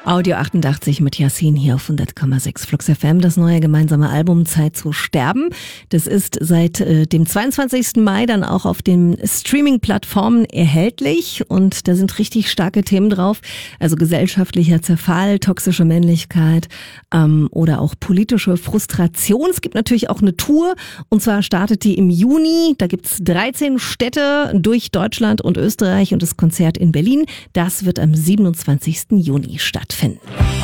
Audio 88 mit Yassin hier auf 100,6 Flux FM. Das neue gemeinsame Album Zeit zu sterben. Das ist seit dem 22. Mai dann auch auf den Streaming-Plattformen erhältlich. Und da sind richtig starke Themen drauf. Also gesellschaftlicher Zerfall, toxische Männlichkeit oder auch politische Frustration. Es gibt natürlich auch eine Tour. Und zwar startet die im Juni. Da gibt's 13 Städte durch Deutschland und Österreich. Und das Konzert in Berlin, das wird am 27. Juni stattfinden.